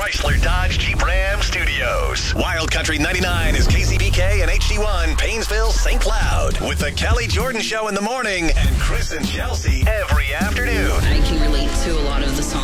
Chrysler Dodge Jeep Ram Studios. Wild Country 99 is KCBK and HD1 Painesville, St. Cloud. With the Kelly Jordan Show in the morning and Chris and Chelsea every afternoon. I can relate to a lot of the songs.